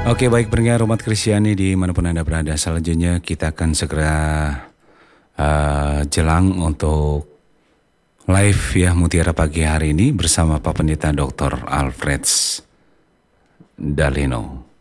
Oke, baik pendengar umat Kristiani di manapun Anda berada, selanjutnya kita akan segera jelang untuk live ya Mutiara pagi hari ini bersama Pak Pendeta Dr. Alfreds Dalino.